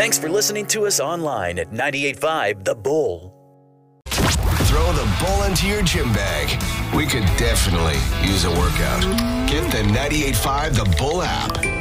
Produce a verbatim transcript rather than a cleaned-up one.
Thanks for listening to us online at ninety-eight point five The Bull. Throw the Bull into your gym bag. We could definitely use a workout. Get the ninety-eight point five The Bull app.